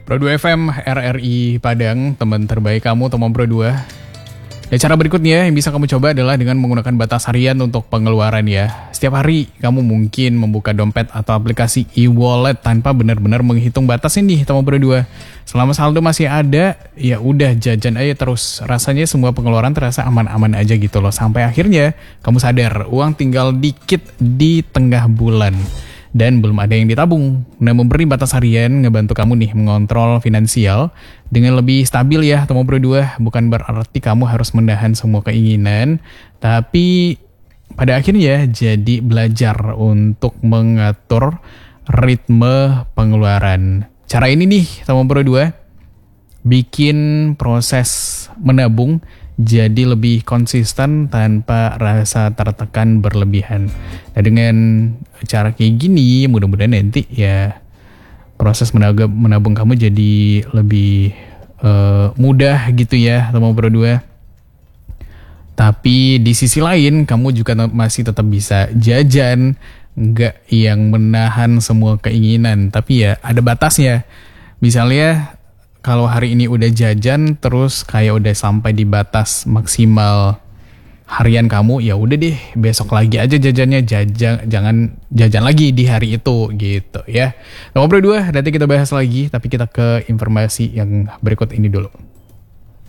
Pro 2 FM RRI Padang, teman terbaik kamu, teman Pro 2. Dan cara berikutnya yang bisa kamu coba adalah dengan menggunakan batas harian untuk pengeluaran ya. Setiap hari kamu mungkin membuka dompet atau aplikasi e-wallet tanpa benar-benar menghitung batas ini, teman Pro 2. Selama saldo masih ada, ya udah jajan aja terus. Rasanya semua pengeluaran terasa aman-aman aja gitu loh. Sampai akhirnya kamu sadar uang tinggal dikit di tengah bulan. Dan belum ada yang ditabung. Nah, memberi batas harian ngebantu kamu nih mengontrol finansial dengan lebih stabil ya, teman Pro 2. Bukan berarti kamu harus menahan semua keinginan, tapi pada akhirnya jadi belajar untuk mengatur ritme pengeluaran. Cara ini nih, teman Pro 2, bikin proses menabung jadi lebih konsisten tanpa rasa tertekan berlebihan. Nah, dengan cara kayak gini, mudah-mudahan nanti ya proses menabung kamu jadi lebih mudah gitu ya, teman Pro 2. Tapi di sisi lain, kamu juga masih tetap bisa jajan, nggak yang menahan semua keinginan. Tapi ya ada batasnya. Misalnya, kalau hari ini udah jajan terus kayak udah sampai di batas maksimal harian kamu, ya udah deh besok lagi aja jajannya, jangan jajan lagi di hari itu gitu ya. Nomor 2, nanti kita bahas lagi, tapi kita ke informasi yang berikut ini dulu.